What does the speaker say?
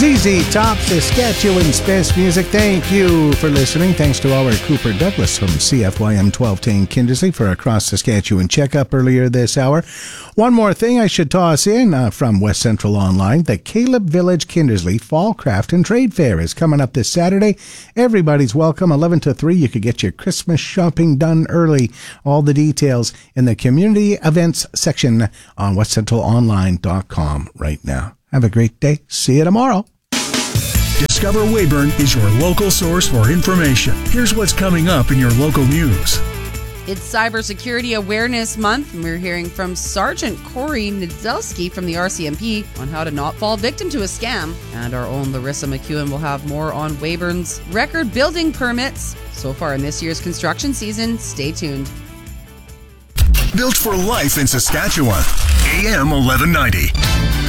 ZZ Top, Saskatchewan Space Music. Thank you for listening. Thanks to our Cooper Douglas from CFYM 1210 Kindersley for a Cross Saskatchewan checkup earlier this hour. One more thing I should toss in from West Central Online. The Caleb Village Kindersley Fall Craft and Trade Fair is coming up this Saturday. Everybody's welcome. 11 to 3. You could get your Christmas shopping done early. All the details in the community events section on westcentralonline.com right now. Have a great day. See you tomorrow. Discover Weyburn is your local source for information. Here's what's coming up in your local news. It's Cybersecurity Awareness Month, and we're hearing from Sergeant Corey Nidelski from the RCMP on how to not fall victim to a scam. And our own Larissa McEwen will have more on Weyburn's record building permits so far in this year's construction season. Stay tuned. Built for life in Saskatchewan. AM 1190.